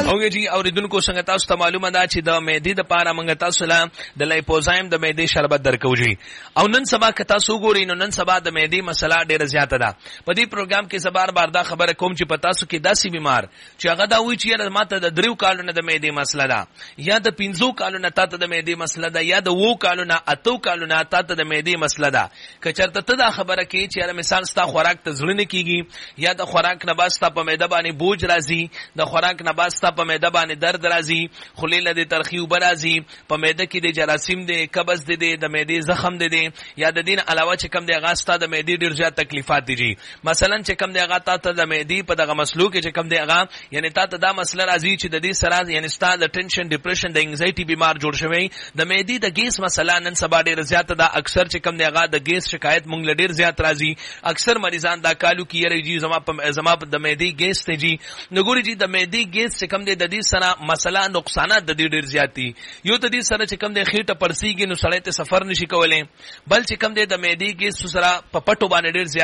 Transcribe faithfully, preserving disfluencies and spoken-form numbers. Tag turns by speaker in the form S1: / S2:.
S1: اوګه جی اوریدونکو څنګه تاسو ته معلومه ده چې د معدې د پاره موږ تاسو له د لایپوزایم د معدې شربت درکو جی او نن سبا که تاسو ګورئ نو نن سبا د معدې مسله ډیره زیاته ده. په دې پروګرام کې زبر بار دا خبره کوم چې پتا سو کې داسې بیمار چې هغه دا وی چې ماته د دریو کالونو د معدې مسله ده یا د پنځو کالونو ته د معدې مسله ده یا د وو کالونو اتو کالونو ته د معدې مسله ده. که چرته ته دا خبره کې چې مثال ستا خوراک ته ځړنه کیږي یا د خوراک نه باستا په معده باندې بوج راځي د خوراک نه باستا په معده باندې درد راځي خلیل د ترخیو برازي په معده کې د جراثیم د قبض د د معدې زخم د یا د دین علاوه چې کم دی غاستا د معدې ډیر زیات تکلیفات دي. مثلا چې کم دی غا ته د معدې په دغه مسلو کې چې کم دی غا یعنی ته دا مسله راځي چې د دې سره یعنی ستا د ټینشن ډیپریشن د انګزایټي بیمار جوړ شوی د معدې د ګیس مسله نن سبا ډیر زیات ده. اکثر چې کم دی غا د ګیس شکایت مونږ ډیر زیات راځي. اکثر مریضان دا کالو کې یری جی زما په زما په د معدې ګیس ته جی نګوري جی د معدې ګیس چې کم دی د دې سره مسله نقصانات د دې ډیر زیات دي. یو ته دې سره چې کم دی خېټه پرسیږي نو سړی ته سفر نشي کولای بل چې کم دی د معدې ګیس سره په پټو باندې ډیر